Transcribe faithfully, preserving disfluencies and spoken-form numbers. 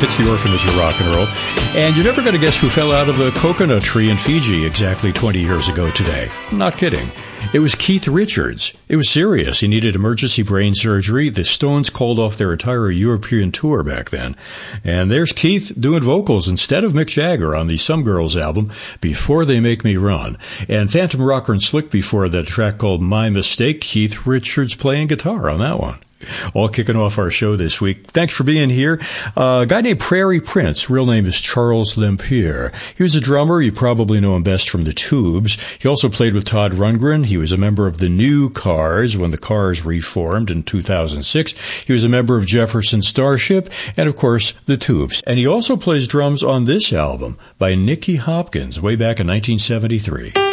It's the orphanage of rock and roll. And you're never going to guess who fell out of a coconut tree in Fiji exactly twenty years ago today. I'm not kidding. It was Keith Richards. It was serious. He needed emergency brain surgery. The Stones called off their entire European tour back then. And there's Keith doing vocals instead of Mick Jagger on the Some Girls album, Before They Make Me Run. And Phantom Rocker and Slick before that track called My Mistake. Keith Richards playing guitar on that one. All kicking off our show this week. Thanks for being here. Uh, a guy named Prairie Prince, real name is Charles Lempier. He was a drummer. You probably know him best from the Tubes. He also played with Todd Rundgren. He was a member of the New Cars when the Cars reformed in two thousand six. He was a member of Jefferson Starship and, of course, the Tubes. And he also plays drums on this album by Nicky Hopkins way back in nineteen seventy-three.